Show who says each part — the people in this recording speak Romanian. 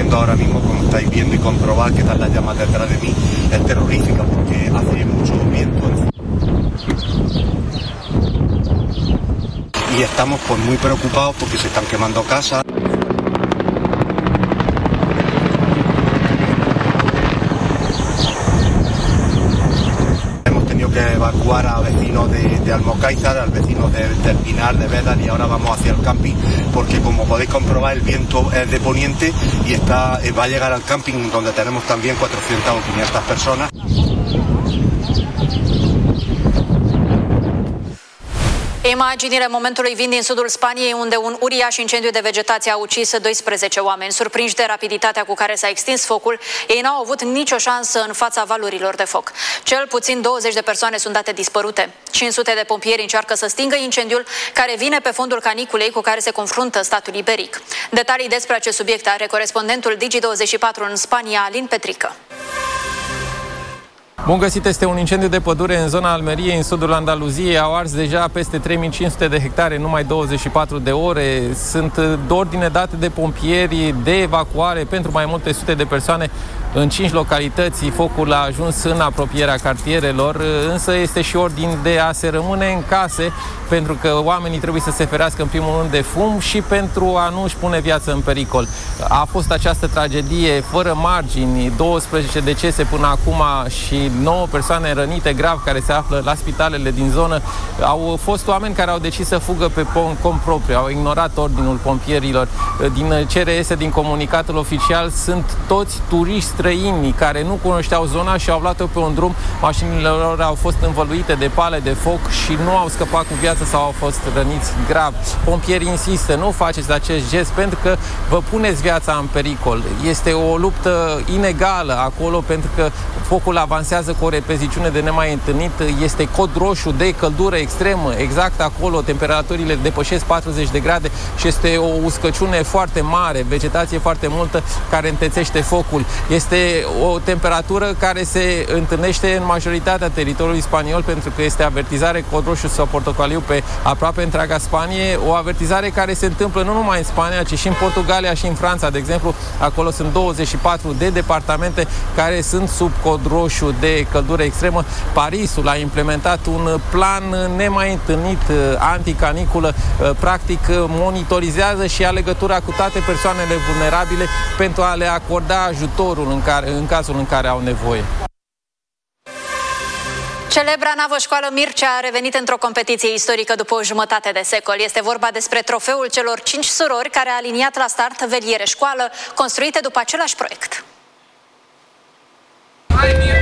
Speaker 1: viendo ahora mismo, como estáis viendo y comprobar que están las llamas detrás de mí, es terrorífica porque hace mucho viento. Y estamos pues muy preocupados porque se están quemando casas. Que evacuar a vecinos de Almocáizar, a vecinos del Pinar, de Bédar, y ahora vamos hacia el camping porque, como podéis comprobar, el viento es de poniente y va a llegar al camping donde tenemos también 400 o 500 personas.
Speaker 2: Imaginile momentului vin din sudul Spaniei, unde un uriaș incendiu de vegetație a ucis 12 oameni. Surprinși de rapiditatea cu care s-a extins focul, ei n-au avut nicio șansă în fața valurilor de foc. Cel puțin 20 de persoane sunt date dispărute. 500 de pompieri încearcă să stingă incendiul, care vine pe fondul caniculei cu care se confruntă statul iberic. Detalii despre acest subiect are corespondentul Digi24 în Spania, Alin Petrică.
Speaker 3: Bun găsit, este un incendiu de pădure în zona Almeriei, în sudul Andaluziei. Au ars deja peste 3500 de hectare în numai 24 de ore. Sunt ordine date de pompieri de evacuare pentru mai multe sute de persoane în 5 localități. Focul a ajuns în apropierea cartierelor, însă este și ordin de a se rămâne în case, pentru că oamenii trebuie să se ferească în primul rând de fum și pentru a nu își pune viața în pericol. A fost această tragedie fără margini, 12 decese până acum și 9 persoane rănite grav care se află la spitalele din zonă. Au fost oameni care au decis să fugă pe cont propriu, au ignorat ordinul pompierilor. Din ce reiese din comunicatul oficial, sunt toți turiști străini care nu cunoșteau zona și au luat-o pe un drum. Mașinile lor au fost învăluite de pale de foc și nu au scăpat cu viață sau au fost răniți grav. Pompierii insistă, nu faceți acest gest pentru că vă puneți viața în pericol. Este o luptă inegală acolo pentru că focul avansează cu o repeziciune de nemai întâlnit. Este cod roșu de căldură extremă. Exact acolo temperaturile depășesc 40 de grade și este o uscăciune foarte mare, vegetație foarte multă care întețește focul. Este o temperatură care se întâlnește în majoritatea teritoriului spaniol pentru că este avertizare cod roșu sau portocaliu pe aproape întreaga Spanie. O avertizare care se întâmplă nu numai în Spania, ci și în Portugalia și în Franța, de exemplu. Acolo sunt 24 de departamente care sunt sub cod roșu de căldură extremă. Parisul a implementat un plan nemai întâlnit anticaniculă. Practic monitorizează și ia legătura cu toate persoanele vulnerabile pentru a le acorda ajutorul în cazul în care au nevoie.
Speaker 2: Celebra navășcoală Mircea a revenit într-o competiție istorică după o jumătate de secol. Este vorba despre trofeul celor 5 surori care a aliniat la start veliere școală construite după același proiect.